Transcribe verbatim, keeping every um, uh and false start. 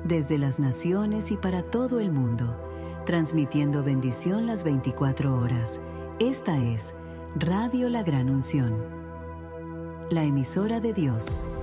desde las naciones y para todo el mundo, transmitiendo bendición las veinticuatro horas. Esta es Radio La Gran Unción, la emisora de Dios,